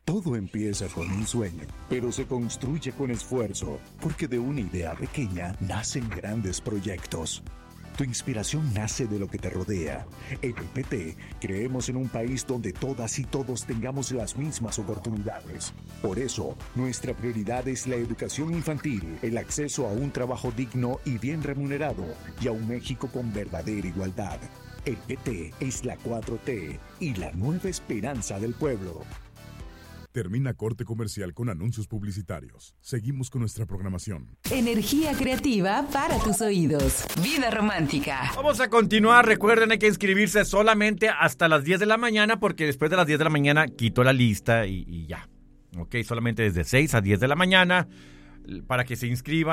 Todo empieza con un sueño, pero se construye con esfuerzo, porque de una idea pequeña nacen grandes proyectos. Tu inspiración nace de lo que te rodea. En el PT creemos en un país donde todas y todos tengamos las mismas oportunidades. Por eso, nuestra prioridad es la educación infantil, el acceso a un trabajo digno y bien remunerado, y a un México con verdadera igualdad. El PT es la 4T y la nueva esperanza del pueblo. Termina corte comercial con anuncios publicitarios. Seguimos con nuestra programación. Energía creativa para tus oídos. Vida romántica. Vamos a continuar. Recuerden, hay que inscribirse solamente hasta las 10 de la mañana, porque después de las 10 de la mañana quito la lista y ya. Ok, solamente desde 6 a 10 de la mañana para que se inscriban.